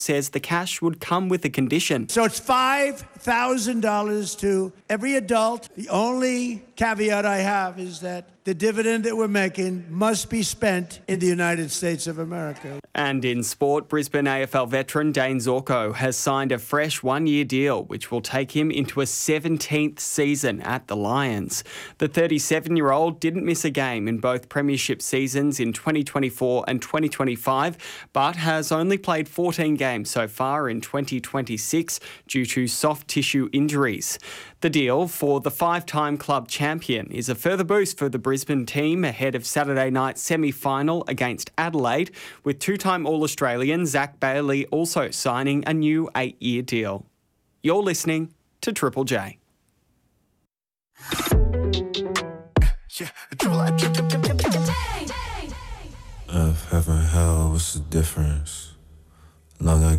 says the cash would come with a condition. So it's $5,000 to every adult. The only caveat I have is that the dividend that we're making must be spent in the United States of America. And in sport, Brisbane AFL veteran Dane Zorko has signed a fresh one-year deal, which will take him into a 17th season at the Lions. The 37-year-old didn't miss a game in both premiership seasons in 2024 and 2025, but has only played 14 games so far in 2026 due to soft tissue injuries. The deal for the five-time club champion is a further boost for the Brisbane team ahead of Saturday night's semi-final against Adelaide, with two-time All-Australian Zach Bailey also signing a new 8-year deal. You're listening to Triple J. Earth, heaven, hell, what's the difference? Long I